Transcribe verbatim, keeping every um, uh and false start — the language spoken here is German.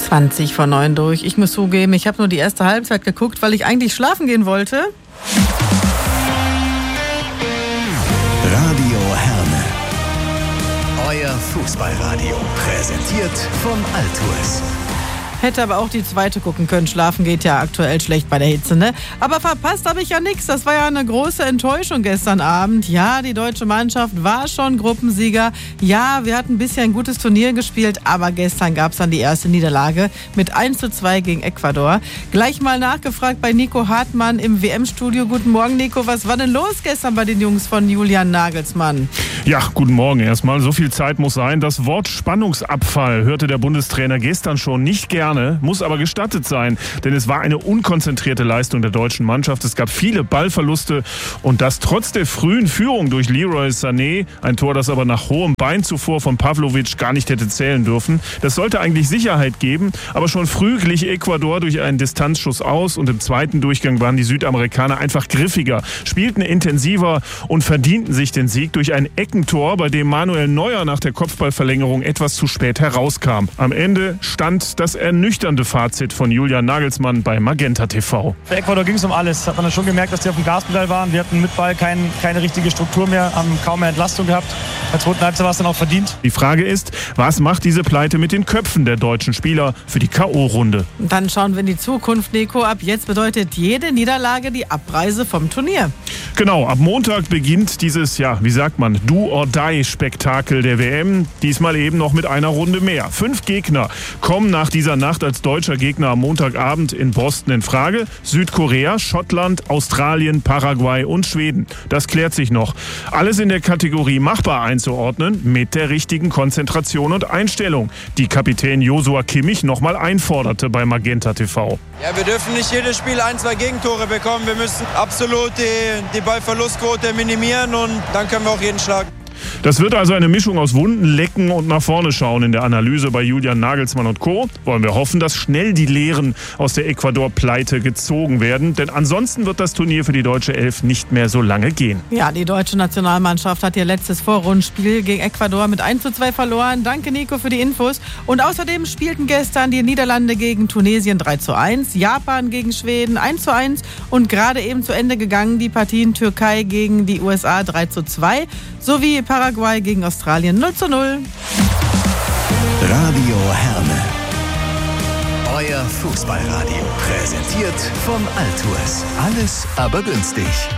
zwanzig vor neun durch. Ich muss zugeben, ich habe nur die erste Halbzeit geguckt, weil ich eigentlich schlafen gehen wollte. Radio Herne. Euer Fußballradio. Präsentiert von Altues. Hätte aber auch die zweite gucken können. Schlafen geht ja aktuell schlecht bei der Hitze, ne? Aber verpasst habe ich ja nichts. Das war ja eine große Enttäuschung gestern Abend. Ja, die deutsche Mannschaft war schon Gruppensieger. Ja, wir hatten bisher ein gutes Turnier gespielt, aber gestern gab es dann die erste Niederlage mit eins zu zwei gegen Ecuador. Gleich mal nachgefragt bei Nico Hartmann im W M-Studio. Guten Morgen, Nico. Was war denn los gestern bei den Jungs von Julian Nagelsmann? Ja, guten Morgen erstmal. So viel Zeit muss sein. Das Wort Spannungsabfall hörte der Bundestrainer gestern schon nicht gerne. Muss aber gestattet sein, denn es war eine unkonzentrierte Leistung der deutschen Mannschaft. Es gab viele Ballverluste und das trotz der frühen Führung durch Leroy Sané, ein Tor, das aber nach hohem Bein zuvor von Pavlovic gar nicht hätte zählen dürfen. Das sollte eigentlich Sicherheit geben, aber schon früh glich Ecuador durch einen Distanzschuss aus und im zweiten Durchgang waren die Südamerikaner einfach griffiger, spielten intensiver und verdienten sich den Sieg durch ein Eckentor, bei dem Manuel Neuer nach der Kopfballverlängerung etwas zu spät herauskam. Am Ende stand das ernüchternde Fazit von Julian Nagelsmann bei Magenta T V. Für Ecuador ging es um alles. Hat man dann schon gemerkt, dass die auf dem Gaspedal waren. Wir hatten mit Ball kein, keine richtige Struktur mehr, haben kaum mehr Entlastung gehabt. In der zweiten Halbzeit war es dann auch verdient. Die Frage ist, was macht diese Pleite mit den Köpfen der deutschen Spieler für die K O-Runde? Dann schauen wir in die Zukunft, Nico. Ab jetzt bedeutet jede Niederlage die Abreise vom Turnier. Genau, ab Montag beginnt dieses, ja, wie sagt man, Do-or-Die-Spektakel der W M. Diesmal eben noch mit einer Runde mehr. Fünf Gegner kommen nach dieser Nacht als deutscher Gegner am Montagabend in Boston in Frage. Südkorea, Schottland, Australien, Paraguay und Schweden. Das klärt sich noch. Alles in der Kategorie machbar einzuordnen, mit der richtigen Konzentration und Einstellung, die Kapitän Joshua Kimmich nochmal einforderte bei Magenta T V. Ja, wir dürfen nicht jedes Spiel ein, zwei Gegentore bekommen. Wir müssen absolut die, die Ballverlustquote minimieren und dann können wir auch jeden schlagen. Das wird also eine Mischung aus Wunden, Lecken und nach vorne schauen in der Analyse bei Julian Nagelsmann und Co. Wollen wir hoffen, dass schnell die Lehren aus der Ecuador-Pleite gezogen werden, denn ansonsten wird das Turnier für die deutsche Elf nicht mehr so lange gehen. Ja, die deutsche Nationalmannschaft hat ihr letztes Vorrundenspiel gegen Ecuador mit eins zu zwei verloren. Danke, Nico, für die Infos. Und außerdem spielten gestern die Niederlande gegen Tunesien drei zu eins, Japan gegen Schweden eins zu eins und gerade eben zu Ende gegangen die Partien Türkei gegen die U S A drei zu zwei sowie Paraguay gegen Australien null zu null. Radio Herne. Euer Fußballradio. Präsentiert von Altues. Alles aber günstig.